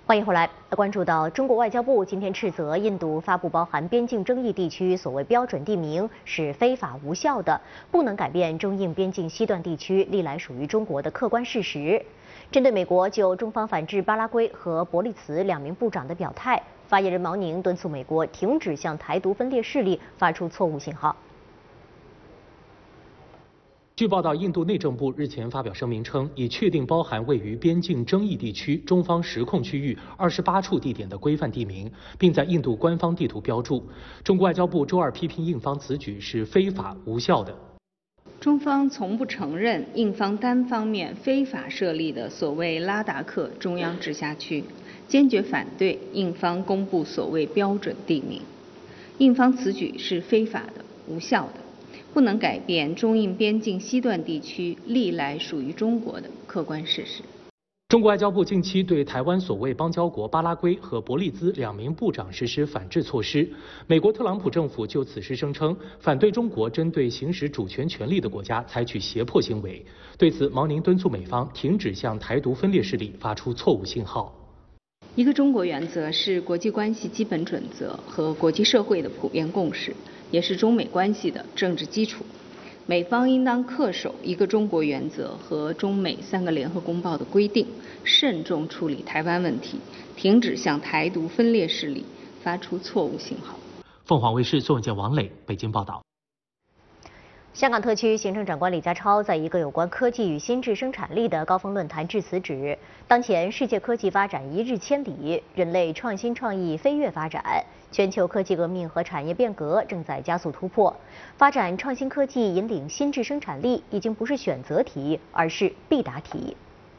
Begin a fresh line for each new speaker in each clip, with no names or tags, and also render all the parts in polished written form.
欢迎回来。关注到中国外交部今天斥责印度发布包含边境争议地区所谓标准地名是非法无效的，不能改变中印边境西段地区历来属于中国的客观事实。针对美国就中方反制巴拉圭和伯利兹2名部长的表态，发言人毛宁敦促美国停止向台独分裂势力发出错误信号。
据报道，印度内政部日前发表声明称，已确定包含位于边境争议地区中方实控区域28处地点的规范地名，并在印度官方地图标注。中国外交部周二批评印方此举是非法无效的。
中方从不承认印方单方面非法设立的所谓拉达克中央直辖区，坚决反对印方公布所谓标准地名。印方此举是非法的、无效的，不能改变中印边境西段地区历来属于中国的客观事实。
中国外交部近期对台湾所谓邦交国巴拉圭和伯利兹2名部长实施反制措施。美国特朗普政府就此事声称，反对中国针对行使主权权利的国家采取胁迫行为。对此，毛宁敦促美方停止向台独分裂势力发出错误信号。
一个中国原则是国际关系基本准则和国际社会的普遍共识，也是中美关系的政治基础。美方应当恪守一个中国原则和中美3个联合公报的规定，慎重处理台湾问题，停止向台独分裂势力发出错误信号。
凤凰卫视宋文健、王磊北京报道。
香港特区行政长官李家超在一个有关科技与新质生产力的高峰论坛致辞指，当前世界科技发展一日千里，人类创新创意飞跃发展，全球科技革命和产业变革正在加速突破，发展创新科技引领新质生产力已经不是选择题，而是必答题。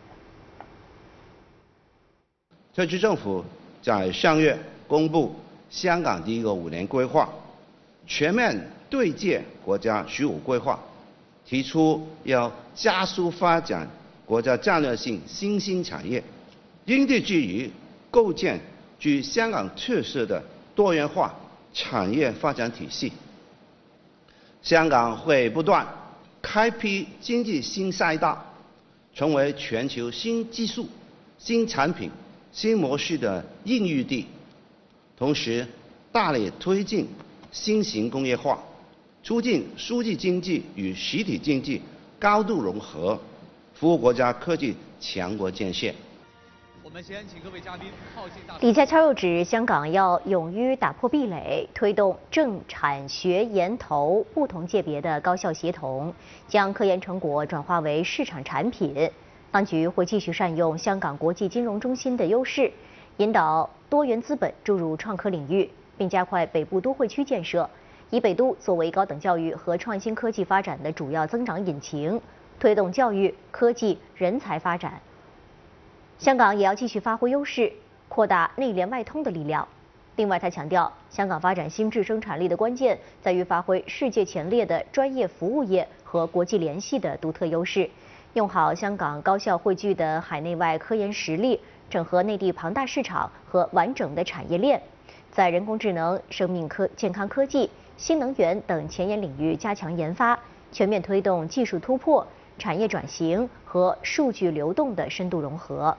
特区政府在上月公布香港第一个5年规划，全面对接国家15规划，提出要加速发展国家战略性新兴产业，因地制宜构建具香港特色的多元化产业发展体系。香港会不断开辟经济新赛道，成为全球新技术、新产品、新模式的孕育地，同时大力推进新型工业化，促进数据经济与实体经济高度融合，服务国家科技强国建设。
我们先请各位嘉宾靠近大。
李家超又指，香港要勇于打破壁垒，推动政产学研投不同界别的高效协同，将科研成果转化为市场产品。当局会继续善用香港国际金融中心的优势，引导多元资本注入创科领域，并加快北部都会区建设，以北都作为高等教育和创新科技发展的主要增长引擎，推动教育、科技、人才发展。香港也要继续发挥优势，扩大内联外通的力量。另外，他强调，香港发展新质生产力的关键在于发挥世界前列的专业服务业和国际联系的独特优势，用好香港高效汇聚的海内外科研实力，整合内地庞大市场和完整的产业链，在人工智能、生命健康科技、新能源等前沿领域加强研发，全面推动技术突破、产业转型和数据流动的深度融合。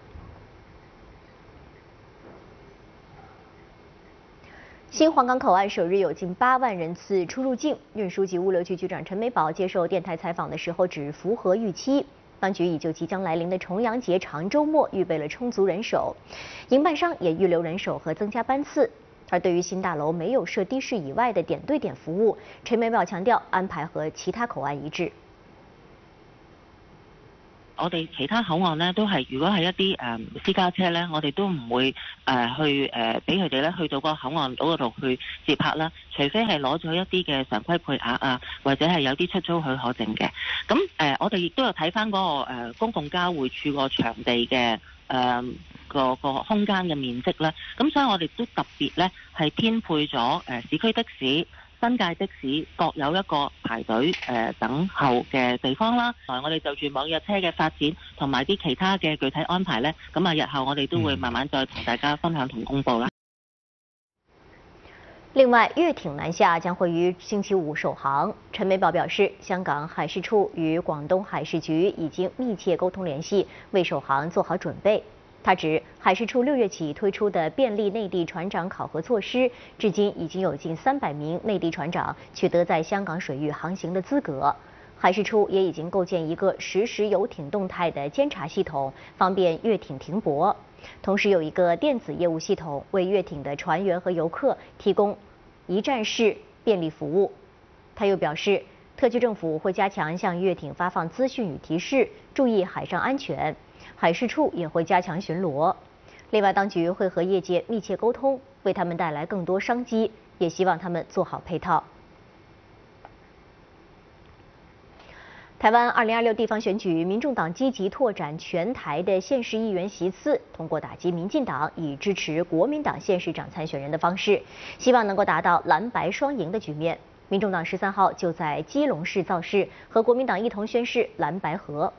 新皇岗口岸首日有近8万人次出入境，运输及物流局局长陈美宝接受电台采访的时候指符合预期。当局已就即将来临的重阳节长周末预备了充足人手，营办商也预留人手和增加班次。而对于新大楼没有设的士以外的点对点服务，陈美宝强调安排和其他口岸一致。
我哋其他口岸咧都係，如果係一啲私家車咧，我哋都唔會去俾佢哋咧去到個口岸島嗰度去接客啦，除非係攞咗一啲嘅常規配額啊，或者係有啲出租許可證嘅。咁我哋亦都有睇翻嗰個公共交匯處個場地嘅個空間嘅面積啦。咁所以我哋都特別咧係編配咗市區的士、新界的士各有一個排隊等候嘅地方啦。我哋就住網約車嘅發展同埋啲其他嘅具體安排呢，咁日後我哋都會慢慢再同大家分享同公佈啦。
另外，越挺南下将会于星期五首航。陈美宝表示，香港海事处与广东海事局已经密切沟通联系，为首航做好准备。 他指，海事处6月起推出的便利内地船长考核措施，至今已经有近300名内地船长取得在香港水域航行的资格。海事处也已经构建一个实时游艇动态的监察系统，方便越艇停泊。同时有一个电子业务系统，为越艇的船员和游客提供一站式便利服务。他又表示，特区政府会加强向越艇发放资讯与提示，注意海上安全。海事处也会加强巡逻。另外，当局会和业界密切沟通，为他们带来更多商机，也希望他们做好配套。台湾2026地方选举，民众党积极拓展全台的县市议员席次，通过打击民进党，以支持国民党县市长参选人的方式，希望能够达到蓝白双赢的局面。民众党13号就在基隆市造势，和国民党一同宣示蓝白合。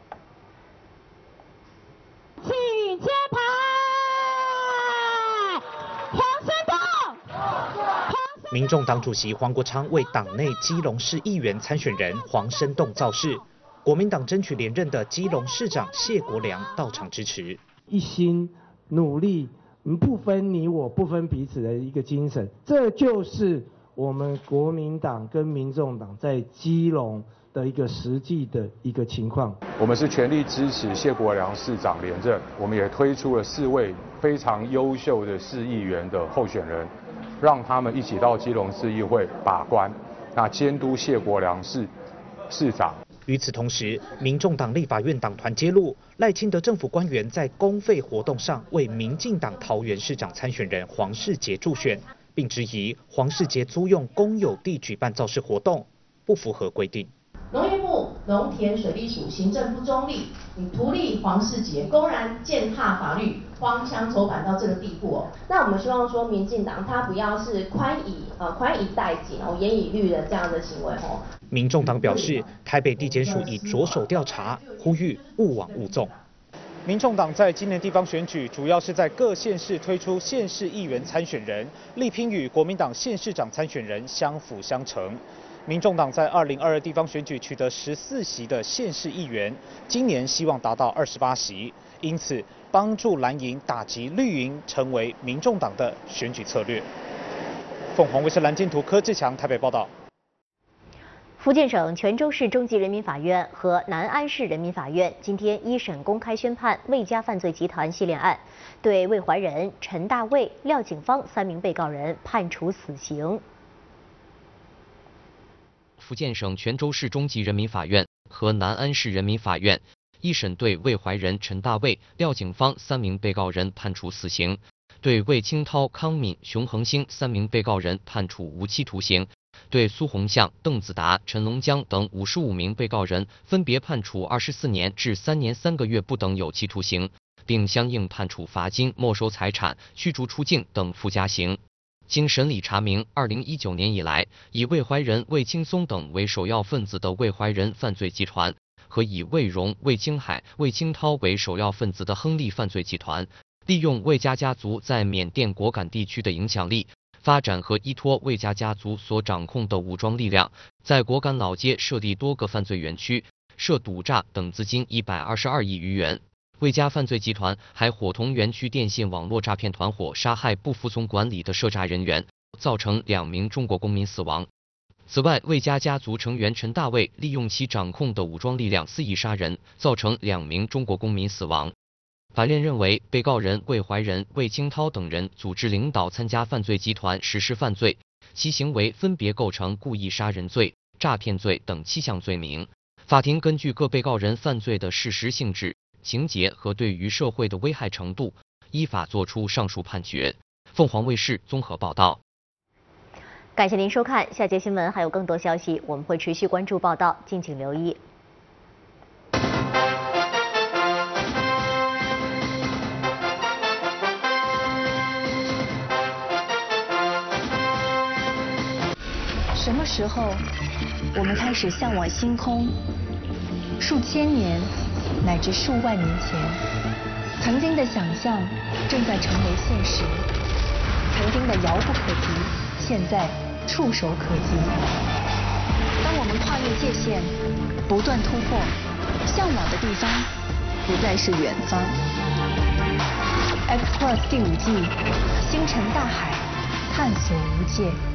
请揭牌，黄生栋。
民众党主席黄国昌为党内基隆市议员参选人黄生栋造势，国民党争取连任的基隆市长谢国良到场支持，
一心努力，不分你我，不分彼此的一个精神，这就是我们国民党跟民众党在基隆的一个实际的一个情况。
我们是全力支持谢国良市长连任，我们也推出了4位非常优秀的市议员的候选人，让他们一起到基隆市议会把关，监督谢国良市长。
与此同时，民众党立法院党团揭露，赖清德政府官员在公费活动上为民进党桃园市长参选人黄世杰助选，并质疑黄世杰租用公有地举办造势活动，不符合规定。
农业部农田水利署行政不中立，你图利黄世杰，公然践踏法律，荒腔走板到这个地步哦。那我们希望说，民进党他不要是宽以待己，严以律的这样的行为哦。
民众党表示，台北地检署已着手调查，呼吁勿枉勿纵。民众党在今年地方选举，主要是在各县市推出县市议员参选人，力拼与国民党县市长参选人相辅相成。民众党在2022地方选举取得14席的县市议员，今年希望达到28席，因此帮助蓝营打击绿营，成为民众党的选举策略。凤凰卫视蓝金图柯志强台北报道。
福建省泉州市中级人民法院和南安市人民法院今天一审公开宣判魏家犯罪集团系列案，对魏怀仁、陈大卫、廖景芳3名被告人判处死刑。
福建省泉州市中级人民法院和南安市人民法院一审对魏怀仁、陈大卫、廖景芳3名被告人判处死刑，对魏清涛、康敏、熊恒星3名被告人判处无期徒刑，对苏洪相、邓子达、陈龙江等55名被告人分别判处24年至3年3个月不等有期徒刑，并相应判处罚金、没收财产、驱逐出境等附加刑。经审理查明，2019年以来，以魏怀仁、魏青松等为首要分子的魏怀仁犯罪集团和以魏荣、魏青海、魏青涛为首要分子的亨利犯罪集团，利用魏家家族在缅甸果敢地区的影响力，发展和依托魏家家族所掌控的武装力量，在果敢老街设立多个犯罪园区，涉赌诈等资金122亿余元。魏家犯罪集团还伙同园区电信网络诈骗团伙杀害不服从管理的涉诈人员，造成2名中国公民死亡。此外，魏家家族成员陈大卫利用其掌控的武装力量肆意杀人，造成2名中国公民死亡。法院认为，被告人魏怀仁、魏清涛等人组织领导参加犯罪集团实施犯罪，其行为分别构成故意杀人罪、诈骗罪等7项罪名。法庭根据各被告人犯罪的事实性质、情节和对于社会的危害程度，依法作出上述判决。凤凰卫视综合报道。
感谢您收看，下节新闻还有更多消息，我们会持续关注报道，敬请留意。
什么时候，我们开始向往星空？数千年，乃至数万年前，曾经的想象正在成为现实，曾经的遥不可及，现在触手可及。当我们跨越界限，不断突破，向往的地方不再是远方。 Plus 第5季，星辰大海，探索无界。